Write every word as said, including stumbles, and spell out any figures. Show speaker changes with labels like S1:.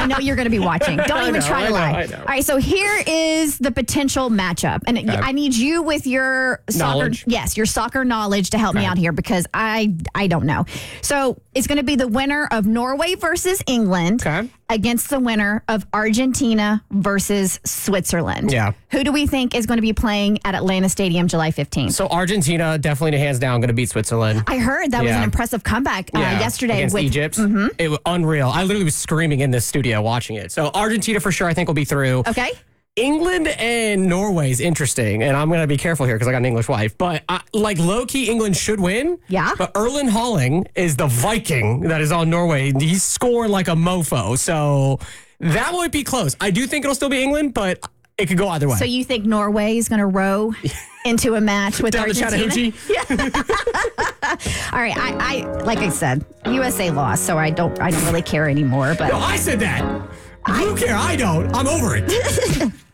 S1: I know you're going to be watching. Don't
S2: I
S1: even
S2: know,
S1: try to
S2: I know,
S1: lie.
S2: I know.
S1: All right, so here is the potential matchup. And
S2: Okay.
S1: I need you with your soccer,
S2: Knowledge.
S1: yes, your soccer knowledge to help me
S2: Okay.
S1: out here because I I don't know. So it's going to be the winner of Norway versus England
S2: Okay.
S1: against the winner of Argentina versus Switzerland.
S2: Yeah.
S1: Who do we think is going to be playing at Atlanta Stadium July fifteenth?
S2: So Argentina definitely hands down going to beat Switzerland.
S1: I heard that was
S2: Yeah.
S1: an impressive comeback uh,
S2: Yeah,
S1: yesterday
S2: against
S1: with
S2: Egypt. It was unreal. I literally was screaming in this studio watching it. So Argentina for sure, I think will be through.
S1: Okay.
S2: England and Norway is interesting, and I'm going to be careful here because I got an English wife. But uh, like low key, England should win.
S1: Yeah.
S2: But Erlen Haaland is the Viking that is on Norway. He's scoring like a mofo, so that might be close. I do think it'll still be England, but it could go either way.
S1: So you think Norway is going to row into a match with
S2: Down the
S1: Argentina?
S2: Chattahoochee.
S1: All right, I, I like I said, U S A lost, so I don't I don't really care anymore. But
S2: No, I said that. You care. I don't. I'm over it.